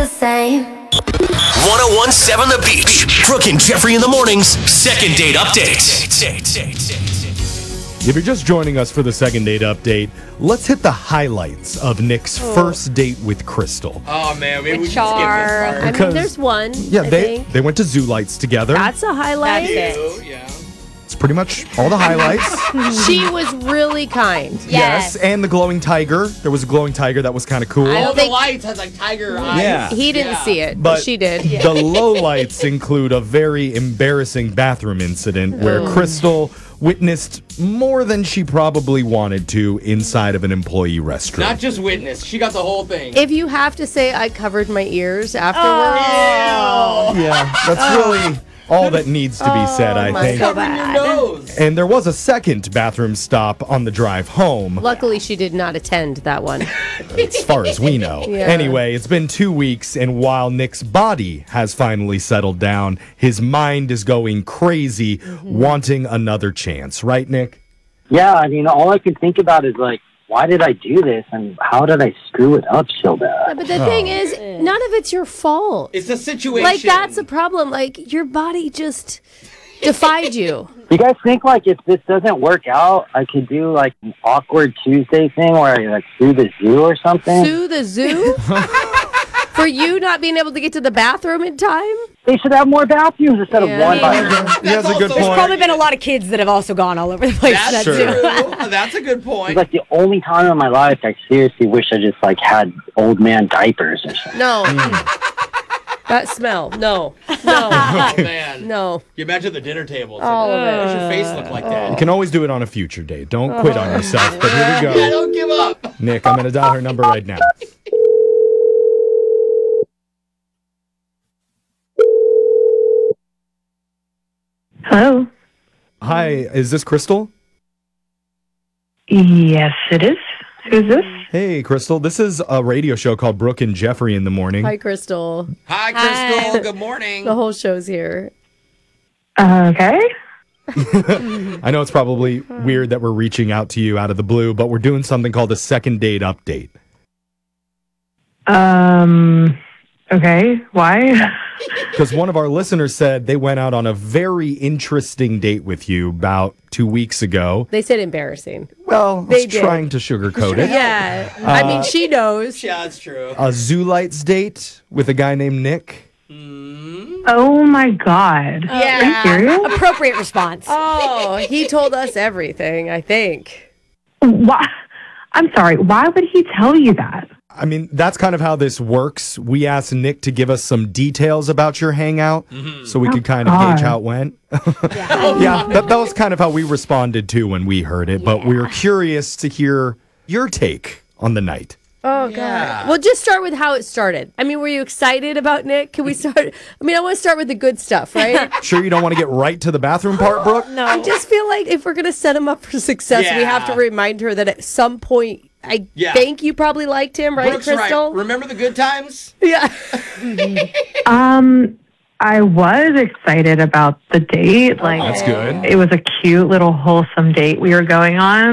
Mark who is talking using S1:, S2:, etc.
S1: same.
S2: 1017 The Beach. Brooke and Jeffrey in the mornings. Second date update.
S3: If you're just joining us for the second date update, let's hit the highlights of Nick's first date with Crystal.
S4: Oh, man. Maybe we should skip this
S5: I
S4: part.
S5: mean,
S3: Because-
S5: there's one.
S3: Yeah,
S5: I
S3: they
S5: think.
S3: went to Zoo Lights together.
S5: That's a highlight.
S4: Yeah.
S3: It's pretty much all the highlights.
S5: She was really kind.
S3: Yes, and the glowing tiger. There was a glowing tiger that was kind of cool.
S5: I
S4: All
S5: don't
S4: the
S5: think
S4: lights has like tiger eyes.
S3: Yeah.
S5: he didn't
S4: Yeah.
S5: see it,
S3: But
S5: but she did.
S3: the lowlights include a very embarrassing bathroom incident where Crystal witnessed more than she probably wanted to inside of an employee restroom.
S4: Not just witness. She got the whole thing.
S5: If you have to say I covered my ears afterwards,
S3: Yeah, that's really all that needs to be said, I
S5: my
S3: think.
S5: God.
S4: Covering your
S5: bad.
S4: nose.
S3: And there was a second bathroom stop on the drive home,
S5: luckily she did not attend that one.
S3: as far as we know.
S5: Yeah.
S3: Anyway, it's been 2 weeks, and while Nick's body has finally settled down, his mind is going crazy, wanting another chance. Right, Nick?
S6: Yeah, I mean, all I can think about is like, why did I do this, and how did I screw it up so bad?
S5: But the thing is, none of it's your fault.
S4: It's a situation.
S5: Like, that's a problem. Like, your body just defied you.
S6: You guys think like if this doesn't work out, I could do like an awkward Tuesday thing where I like sue the zoo or something?
S5: Sue the zoo? For you not being able to get to the bathroom in time?
S6: They should have more bathrooms instead of one.
S3: He has a good
S4: also-
S3: point.
S7: Probably been a lot of kids that have also gone all over the place.
S4: That's
S3: Sure.
S4: true. That's a good point.
S6: It's like the only time in my life I seriously wish I just like had old man diapers or something.
S5: No. That smell. No. No.
S4: Oh, man.
S5: No.
S4: You imagine the dinner table. It's
S5: All
S4: like,
S5: of it.
S4: Why does your face look like that?
S3: You can always do it on a future date. Don't quit on yourself. But here we
S4: Yeah,
S3: go.
S4: don't give up.
S3: Nick, I'm going to dial her number right now.
S8: Hello.
S3: Hi, is this Crystal?
S8: Yes, it is. Who's this?
S3: Hey, Crystal. This is a radio show called Brooke and Jeffrey in the morning.
S5: Hi, Crystal.
S4: Hi, Crystal.
S7: Hi.
S4: Good morning.
S5: The whole show's here.
S8: Okay.
S3: I know it's probably weird that we're reaching out to you out of the blue, but we're doing something called a second date update.
S8: Okay. Why?
S3: Because one of our listeners said they went out on a very interesting date with you about 2 weeks ago.
S5: They said embarrassing.
S3: Well,
S5: They
S3: I was
S5: did.
S3: trying to sugarcoat it.
S5: Yeah. I mean, she knows.
S4: Yeah, that's true.
S3: A Zoo Lights date with a guy named Nick.
S8: Oh my God.
S5: Yeah.
S8: Are you serious?
S7: Appropriate response.
S5: Oh, he told us everything, I think.
S8: Why? I'm sorry. Why would he tell you that?
S3: I mean, that's kind of how this works. We asked Nick to give us some details about your hangout so we could kind of
S8: God.
S3: gauge how it went. Yeah, that was kind of how we responded to when we heard it, but we were curious to hear your take on the night.
S5: Oh,
S4: Yeah.
S5: God. Well, just start with how it started. I mean, were you excited about Nick? Can we start? I mean, I want to start with the good stuff, right?
S3: Sure you don't want to get right to the bathroom part, Brooke?
S7: No.
S5: I just feel like if we're going to set him up for success, we have to
S4: Yeah.
S5: remind her that at some point, I
S4: Yeah.
S5: think you probably liked him, right,
S4: Brooke's
S5: Crystal?
S4: right. Remember the good times?
S5: Yeah.
S8: I was excited about the date. Like,
S3: That's good.
S8: it was a cute little wholesome date we were going on.